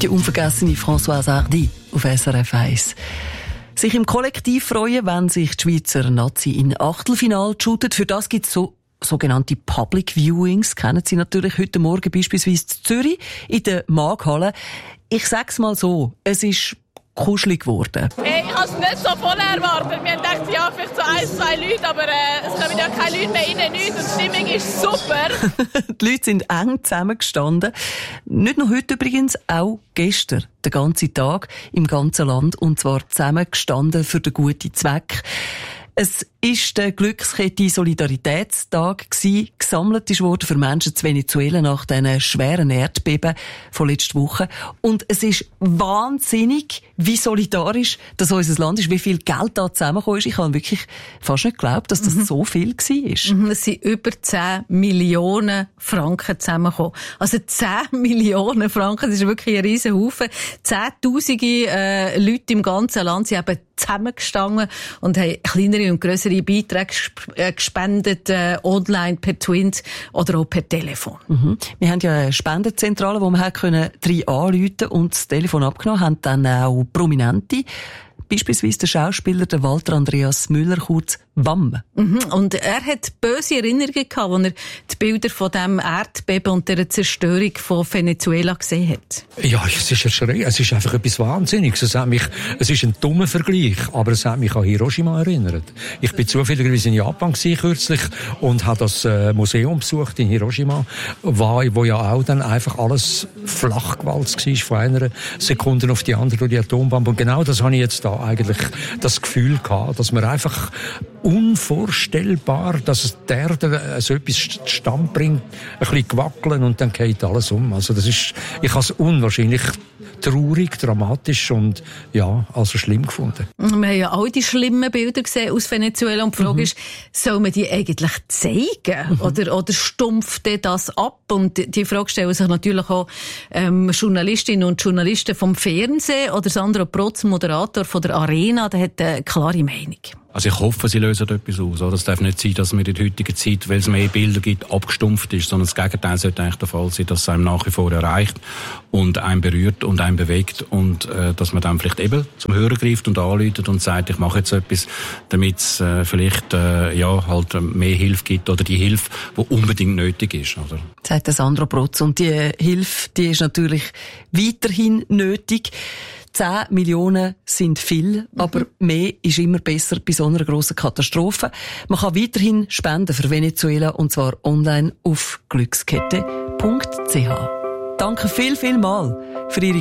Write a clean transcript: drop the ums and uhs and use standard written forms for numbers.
Die unvergessene Françoise Hardy auf SRF 1. Sich im Kollektiv freuen, wenn sich die Schweizer Nazi in Achtelfinale shootet. Für das gibt es sogenannte Public Viewings. Kennen Sie natürlich heute Morgen beispielsweise in Zürich in der Maghalle. Ich sag's mal so, es ist kuschelig geworden. Hey, ich habe es nicht so voll erwartet. Wir haben gedacht, ja, vielleicht so 1, 2 Leute, aber es kommen ja keine Leute mehr rein, nichts. Und die Stimmung ist super. Die Leute sind eng zusammengestanden. Nicht nur heute übrigens, auch gestern. Den ganzen Tag im ganzen Land. Und zwar zusammengestanden für den guten Zweck. Es ist der Glückskette Solidaritätstag gewesen. Gesammelt wurde für Menschen zu Venezuela nach diesen schweren Erdbeben von letzter Woche. Und es ist wahnsinnig, wie solidarisch das unser Land ist, wie viel Geld da zusammengekommen ist. Ich habe wirklich fast nicht geglaubt, dass das so viel war. Es sind über 10 Millionen Franken zusammengekommen. Also 10 Millionen Franken, das ist wirklich ein riesen Haufen. Zehntausende Leute im ganzen Land sind eben zusammengestanden und haben kleinere und grössere Beiträge gespendet, online, per Twint oder auch per Telefon. Wir haben ja eine Spendenzentrale, wo man anrufen konnte und das Telefon abgenommen haben dann auch Prominente. Beispielsweise der Schauspieler, der Walter Andreas Müller, kurz WAM. Und er hat böse Erinnerungen gehabt, als er die Bilder von dem Erdbeben und der Zerstörung von Venezuela gesehen hat. Ja, es ist erschreckend. Es ist einfach etwas Wahnsinniges. Es ist ein dummer Vergleich, aber es hat mich an Hiroshima erinnert. Ich bin zufälligerweise in Japan kürzlich und habe das Museum besucht in Hiroshima, wo ja auch dann einfach alles flachgewalzt war von einer Sekunde auf die andere durch die Atombombe. Und genau das habe ich jetzt da eigentlich das Gefühl gehabt, dass man einfach unvorstellbar, dass es der Erde so etwas zustande bringt, ein bisschen gewackeln und dann geht alles um. Also ich habe es unwahrscheinlich traurig, dramatisch und ja, also schlimm gefunden. Wir haben ja all die schlimmen Bilder gesehen aus Venezuela und die Frage ist, soll man die eigentlich zeigen? Oder stumpft das ab? Und die Frage stellen sich natürlich auch Journalistinnen und Journalisten vom Fernsehen oder Sandro Protz, Moderator von der Arena, der hat eine klare Meinung. Also ich hoffe, sie lösen etwas aus. Oder? Es darf nicht sein, dass man in der heutigen Zeit, weil es mehr Bilder gibt, abgestumpft ist, sondern das Gegenteil sollte eigentlich der Fall sein, dass es einem nach wie vor erreicht und einen berührt und einen bewegt und dass man dann vielleicht eben zum Hörer greift und anruft und sagt, ich mache jetzt etwas, damit es vielleicht halt mehr Hilfe gibt oder die Hilfe, die unbedingt nötig ist. Oder? Sagt der Sandro Protz. Und die Hilfe, die ist natürlich weiterhin nötig. 10 Millionen sind viel, aber mehr ist immer besser bei so einer grossen Katastrophe. Man kann weiterhin spenden für Venezuela und zwar online auf glückskette.ch. Danke viel mal für Ihre